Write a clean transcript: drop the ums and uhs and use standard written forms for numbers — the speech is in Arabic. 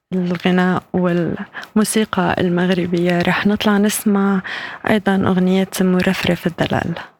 الغناء والموسيقى المغربية رح نطلع نسمع أيضا أغنية مرفرف الدلال.